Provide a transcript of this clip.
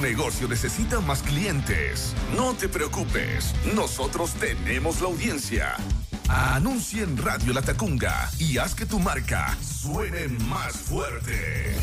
negocio necesita más clientes. No te preocupes, nosotros tenemos la audiencia. Anuncia en Radio La Tacunga y haz que tu marca suene más fuerte.